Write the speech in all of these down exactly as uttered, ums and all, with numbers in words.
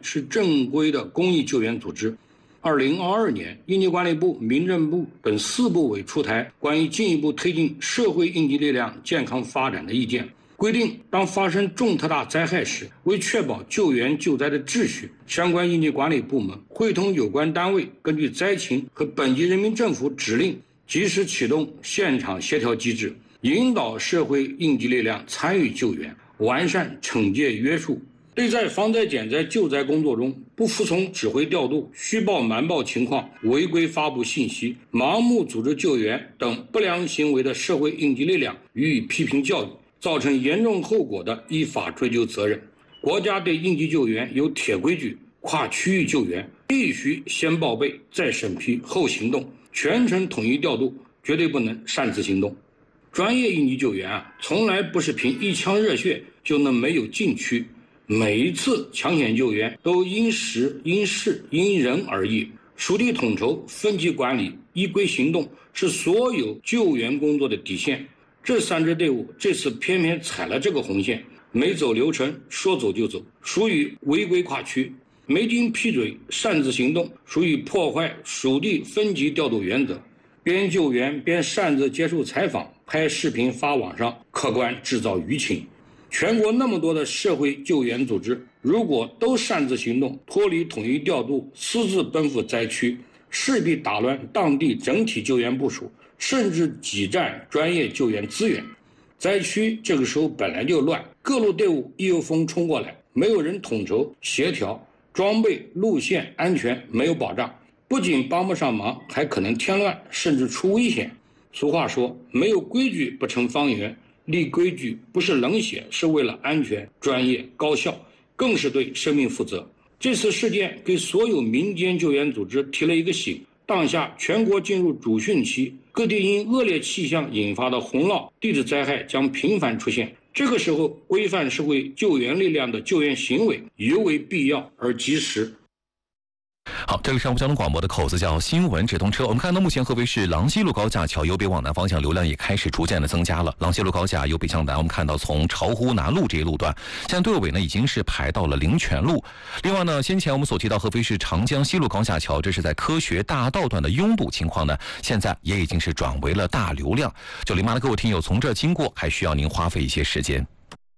是正规的公益救援组织。二零二二年，应急管理部、民政部等四部委出台关于进一步推进社会应急力量健康发展的意见，规定当发生重特大灾害时，为确保救援救灾的秩序，相关应急管理部门会同有关单位，根据灾情和本级人民政府指令，及时启动现场协调机制，引导社会应急力量参与救援，完善惩戒约束。对在防灾减灾救灾工作中不服从指挥调度、虚报瞒报情况、违规发布信息、盲目组织救援等不良行为的社会应急力量予以批评教育，造成严重后果的，依法追究责任。国家对应急救援有铁规矩，跨区域救援必须先报备、再审批、后行动，全程统一调度，绝对不能擅自行动。专业应急救援啊，从来不是凭一腔热血就能没有禁区。每一次抢险救援都因时因事因人而异，属地统筹、分级管理、依规行动是所有救援工作的底线。这三支队伍这次偏偏踩了这个红线，没走流程，说走就走，属于违规跨区；没经批准擅自行动，属于破坏属地分级调度原则。边救援边擅自接受采访、拍视频发网上，客观制造舆情。全国那么多的社会救援组织，如果都擅自行动，脱离统一调度，私自奔赴灾区，势必打乱当地整体救援部署，甚至挤占专业救援资源。灾区这个时候本来就乱，各路队伍一有风冲过来，没有人统筹协调，装备、路线、安全没有保障，不仅帮不上忙，还可能添乱，甚至出危险。俗话说，没有规矩不成方圆。立规矩不是冷血，是为了安全、专业、高效，更是对生命负责。这次事件给所有民间救援组织提了一个醒，当下全国进入主汛期，各地因恶劣气象引发的洪涝、地质灾害将频繁出现。这个时候，规范社会救援力量的救援行为尤为必要而及时。 好，这里是上交通广播的口子叫新闻直通车。我们看到目前合肥市郎西路高架桥由北往南方向流量也开始逐渐的增加了。郎西路高架由北向南，我们看到从巢湖南路这一路段，现在队尾呢已经是排到了灵泉路。另外呢，先前我们所提到合肥市长江西路高架桥，这是在科学大道段的拥堵情况呢，现在也已经是转为了大流量。九零八的各位听友从这经过，还需要您花费一些时间。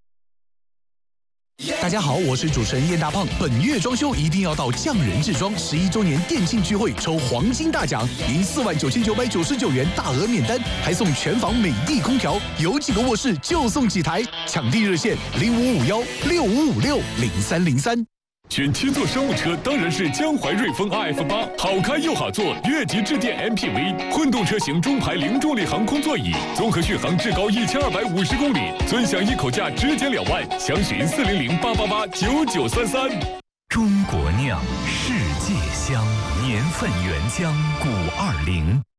大家好，我是主持人燕大胖。本月装修一定要到匠人制装十一周年店庆聚会抽黄金大奖，赢四万九千九百九十九元大额免单，还送全房美的空调，有几个卧室就送几台。抢地热线零五五幺六五五六零三零三。 选七座商务车当然是江淮瑞风 R F 八，好开又好坐，越级致电 M P V， 混动车型中排零重力航空座椅，综合续航至高一千二百五十公里，尊享一口价直减两万，详询四零零八八八九九三三。 中国酿，世界香，年份原浆古二零。